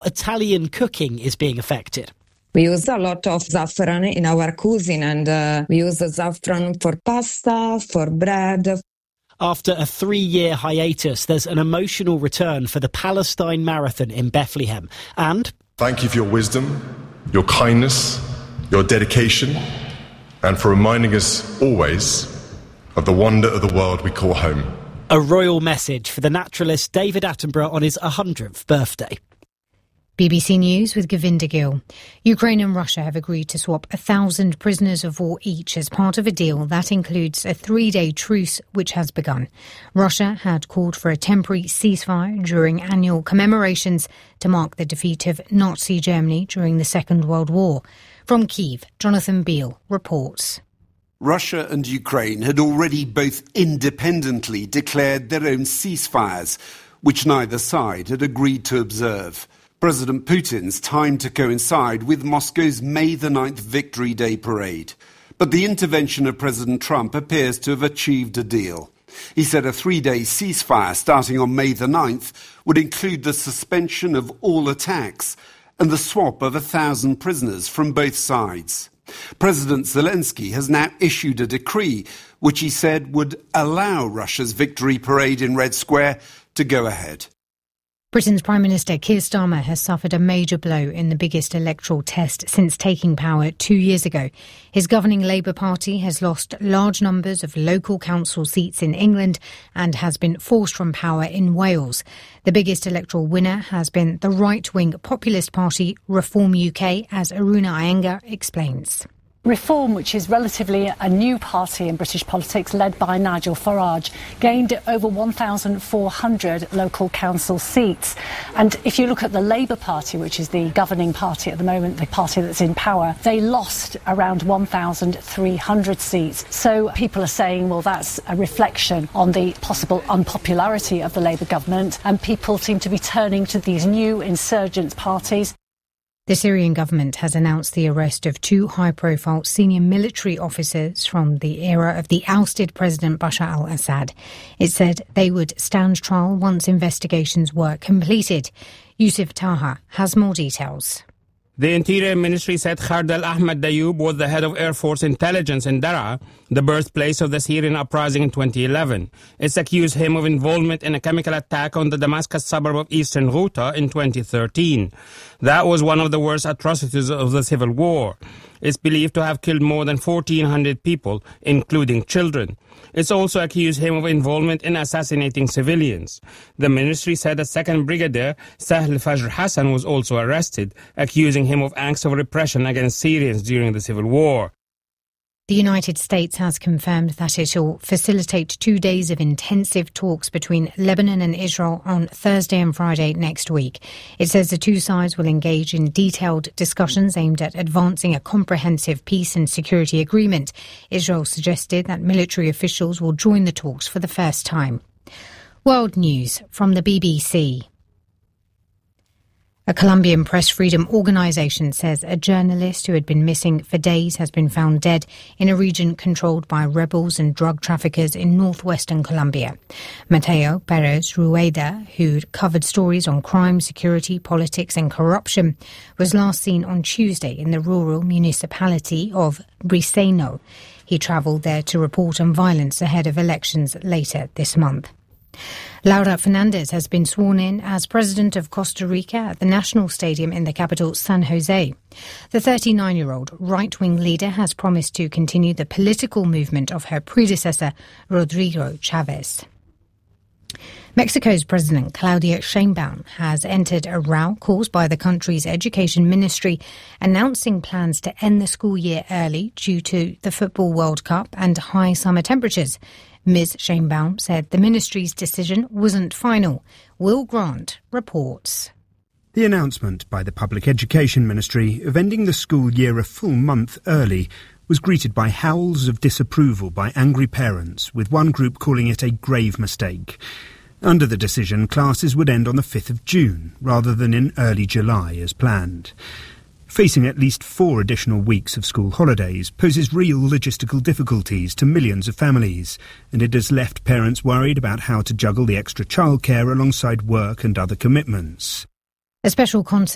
Italian cooking is being affected. We use a lot of saffron in our cuisine, and we use the saffron for pasta, for bread. After a 3-year hiatus, there's an emotional return for the Palestine Marathon in Bethlehem. And thank you for your wisdom, your kindness, your dedication, and for reminding us always of the wonder of the world we call home. A royal message for the naturalist David Attenborough on his 100th birthday. BBC News with Govinda Gill. Ukraine and Russia have agreed to swap 1,000 prisoners of war each as part of a deal that includes a 3-day truce which has begun. Russia had called for a temporary ceasefire during annual commemorations to mark the defeat of Nazi Germany during the Second World War. From Kyiv, Jonathan Beale reports. Russia and Ukraine had already both independently declared their own ceasefires, which neither side had agreed to observe. President Putin's timed to coincide with Moscow's May the 9th Victory Day parade. But the intervention of President Trump appears to have achieved a deal. He said a 3-day ceasefire starting on May the 9th would include the suspension of all attacks and the swap of 1,000 prisoners from both sides. President Zelensky has now issued a decree which he said would allow Russia's victory parade in Red Square to go ahead. Britain's Prime Minister Keir Starmer has suffered a major blow in the biggest electoral test since taking power 2 years ago. His governing Labour Party has lost large numbers of local council seats in England and has been forced from power in Wales. The biggest electoral winner has been the right-wing populist party Reform UK, as Aruna Iyengar explains. Reform, which is relatively a new party in British politics, led by Nigel Farage, gained over 1,400 local council seats. And if you look at the Labour Party, which is the governing party at the moment, the party that's in power, they lost around 1,300 seats. So people are saying, well, that's a reflection on the possible unpopularity of the Labour government, and people seem to be turning to these new insurgent parties. The Syrian government has announced the arrest of 2 high-profile senior military officers from the era of the ousted President Bashar al-Assad. It said they would stand trial once investigations were completed. Yusuf Taha has more details. The Interior Ministry said Khalid al-Ahmad Dayoub was the head of Air Force Intelligence in Daraa, the birthplace of the Syrian uprising in 2011. It's accused him of involvement in a chemical attack on the Damascus suburb of eastern Ghouta in 2013. That was one of the worst atrocities of the civil war. It's believed to have killed more than 1,400 people, including children. It's also accused him of involvement in assassinating civilians. The ministry said a second brigadier, Sahl Fajr Hassan, was also arrested, accusing him of acts of repression against Syrians during the civil war. The United States has confirmed that it will facilitate 2 days of intensive talks between Lebanon and Israel on Thursday and Friday next week. It says the two sides will engage in detailed discussions aimed at advancing a comprehensive peace and security agreement. Israel suggested that military officials will join the talks for the first time. World News from the BBC. A Colombian press freedom organisation says a journalist who had been missing for days has been found dead in a region controlled by rebels and drug traffickers in northwestern Colombia. Mateo Perez Rueda, who'd covered stories on crime, security, politics and corruption, was last seen on Tuesday in the rural municipality of Briceño. He travelled there to report on violence ahead of elections later this month. Laura Fernandez has been sworn in as president of Costa Rica at the National Stadium in the capital, San Jose. The 39-year-old right-wing leader has promised to continue the political movement of her predecessor, Rodrigo Chavez. Mexico's President Claudia Sheinbaum has entered a row caused by the country's education ministry announcing plans to end the school year early due to the Football World Cup and high summer temperatures. Ms. Sheinbaum said the ministry's decision wasn't final. Will Grant reports. The announcement by the Public Education Ministry of ending the school year a full month early was greeted by howls of disapproval by angry parents, with one group calling it a grave mistake. Under the decision, classes would end on the 5th of June, rather than in early July as planned. Facing at least 4 additional weeks of school holidays poses real logistical difficulties to millions of families, and it has left parents worried about how to juggle the extra childcare alongside work and other commitments. A special concert